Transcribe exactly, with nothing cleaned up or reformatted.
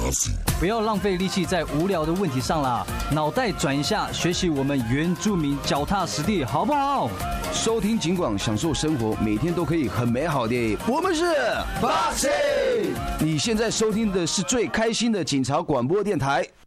不要浪费力气在无聊的问题上啦，脑袋转一下，学习我们原住民脚踏实地，好不好？ 收听警广，享受生活，每天都可以很美好的。我们是八七， 你现在收听的是最开心的警察广播电台。